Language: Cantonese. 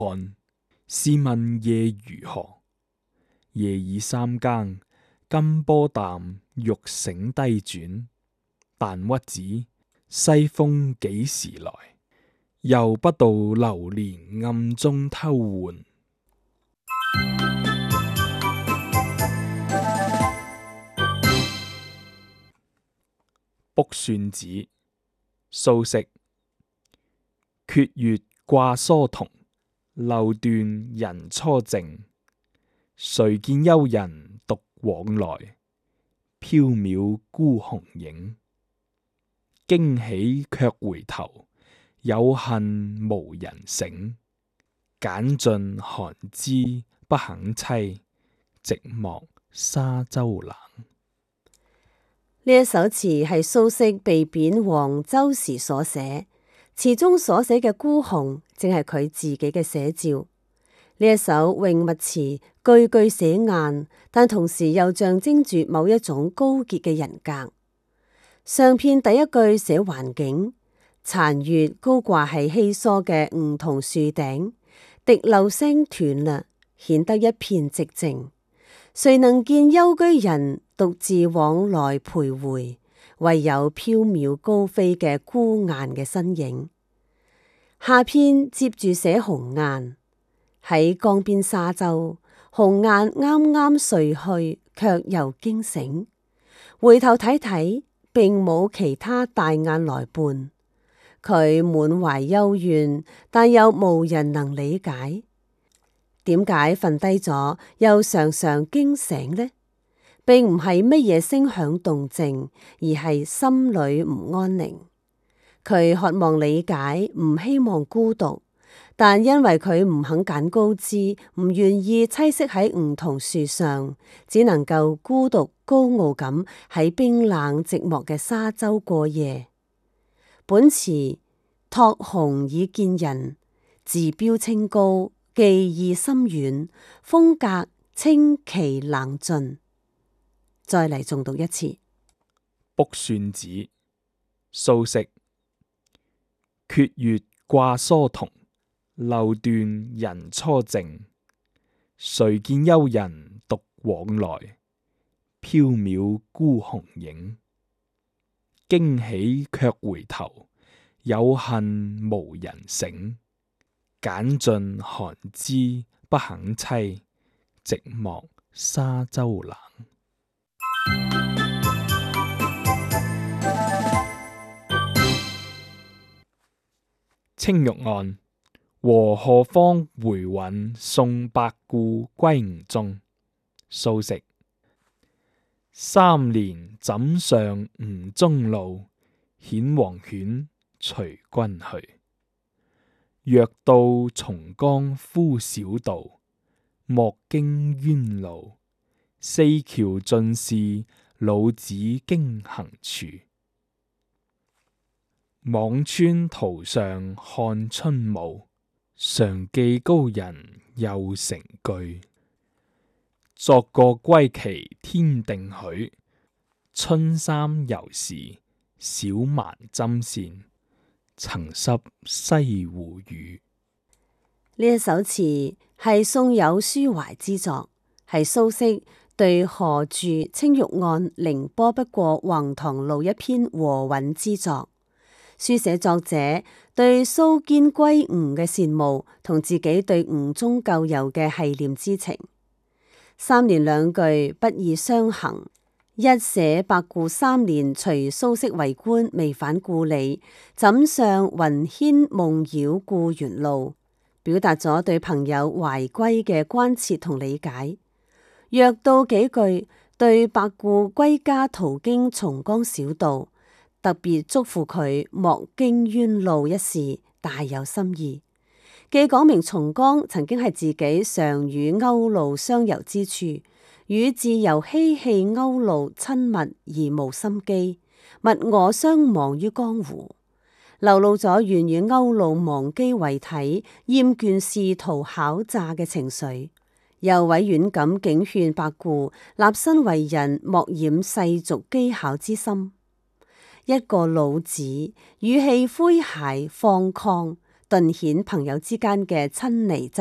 試問夜如何？夜已三更，金波淡，玉繩低轉。但屈指，西風幾時來？又不到流年暗中偷換。卜算子，蘇軾。缺月掛疏桐，漏斷人初靜。誰見幽人獨往來？縹緲孤鴻影。驚喜卻回頭，有恨無人省。揀盡寒枝不肯棲，寂寞沙洲冷。 呢一首詞係蘇軾被貶黃州時所寫，詞中所寫嘅孤鴻正係佢自己嘅寫照。呢一首詠物詞句句寫雁，但同時又象徵住某一種高潔嘅人格。上片第一句寫環境，殘月高掛喺稀疏嘅梧桐樹頂，滴漏聲斷啦，顯得一片寂靜。誰能見幽居人獨自往來徘徊，唯有縹緲高飛嘅孤雁嘅身影。下片接住寫鴻雁，喺江邊沙洲，鴻雁啱啱睡去，卻又驚醒，回頭睇睇，並冇其他大雁來伴，佢滿懷幽怨，但又無人能理解。點解瞓低咗又常常驚醒呢？並唔係乜嘢聲響動靜，而係心裏唔安寧。佢渴望理解，唔希望孤獨，但因為佢唔肯揀高枝，唔願意棲息喺梧桐樹上，只能夠孤獨高傲咁喺冰冷寂寞嘅沙洲過夜。本詞託鴻以見人，自標清高，寄意深遠，風格清奇冷峻。再嚟重讀一次。 卜算子，蘇軾。缺月掛疏桐，漏斷人初靜。誰見幽人獨往來？縹緲孤鴻影。驚喜卻回頭，有恨無人省。揀盡寒枝不肯棲，寂寞沙洲冷。青玉案，和何方回韻送百顧歸吳中。蘇軾。3年枕上吳中路，顯黃犬隨軍去。若到松江夫小道，莫經淵路。四橋盡是老子經行處。輞川途上看春暮，常記高人又成句。作個歸期天定許，春衫猶是小蠻針線。曾濕西湖雨。 呢一首詞係宋有抒懷之作，係蘇軾對何著青玉案凌波不過橫塘路一篇和韻之作，書寫作者對蘇堅歸吳嘅羨慕，同自己對吳中舊友嘅繫念之情。3年兩句不易相衡。一寫百顧3年隨蘇軾為官未返故里，枕上雲牽夢繞故園路，表達咗對朋友懷歸嘅關切同理解。若到幾句對百顧歸家途經松江小道，特別囑咐佢莫經淵路一事，大有心意。既講明松江曾經係自己常與歐路相遊之處，與自由嬉戲歐路親密而無心機，物我相忘於江湖，流露咗願與歐路忘機為體，厭倦仕途考詐嘅情緒，又委婉咁警勸百顧立身為人莫染世俗機巧之心。一個老子語氣詼諧放曠， 頓顯朋友之間嘅親昵。